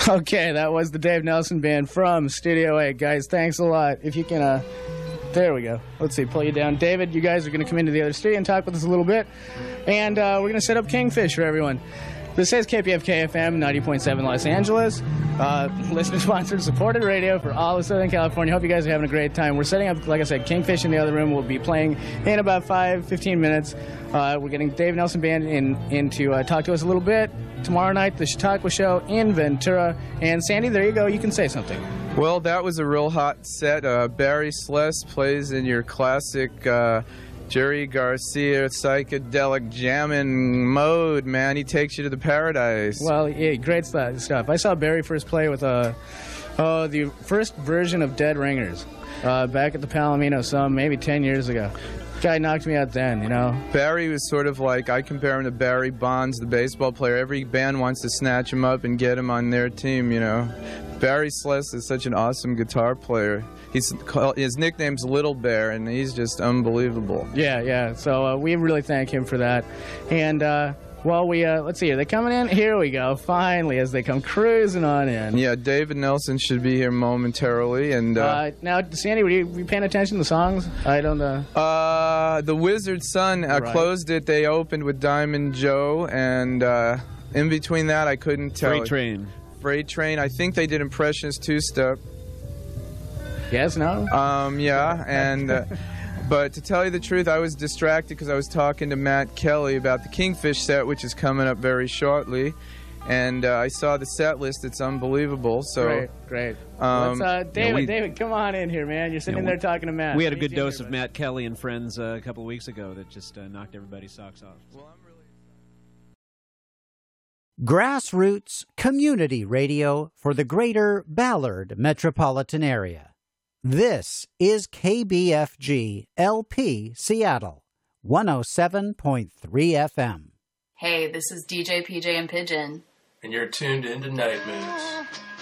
Okay, that was the Dave Nelson Band from Studio 8. Guys, thanks a lot. If you can, there we go. Let's see, pull you down. David, you guys are going to come into the other studio and talk with us a little bit. And we're going to set up Kingfish for everyone. This is KPFK FM 90.7 Los Angeles. Listener-sponsored, supported radio for all of Southern California. Hope you guys are having a great time. We're setting up, like I said, Kingfish in the other room. We'll be playing in about 15 minutes. We're getting Dave Nelson Band in to talk to us a little bit. Tomorrow night, the Chautauqua Show in Ventura. And Sandy, there you go. You can say something. Well, that was a real hot set. Barry Sless plays in your classic Jerry Garcia psychedelic jamming mode, man. He takes you to the paradise. Well, yeah, great stuff. I saw Barry first play with the first version of Dead Ringers back at the Palomino maybe 10 years ago. Guy knocked me out then, you know. Barry was sort of like, I compare him to Barry Bonds, the baseball player. Every band wants to snatch him up and get him on their team, you know. Barry Sless is such an awesome guitar player. His nickname's Little Bear, and he's just unbelievable. Yeah. So we really thank him for that. And, let's see, are they coming in? Here we go, finally, as they come cruising on in. Yeah, David Nelson should be here momentarily. And now, Sandy, were you paying attention to the songs? I don't know. The Wizard's Son closed it. They opened with Diamond Joe, and in between that, I couldn't tell. Freight Train. I think they did Impressionist two-step. Yes, no? Yeah, and... But to tell you the truth, I was distracted because I was talking to Matt Kelly about the Kingfish set, which is coming up very shortly. And I saw the set list. It's unbelievable. So Great. David, come on in here, man. You're sitting there talking to Matt. We had a good dose of Matt Kelly and Friends a couple of weeks ago that just knocked everybody's socks off. Well, I'm really... Grassroots community radio for the greater Ballard metropolitan area. This is KBFG LP Seattle, 107.3 FM. Hey, this is DJ PJ and Pigeon. And you're tuned into Night Moves.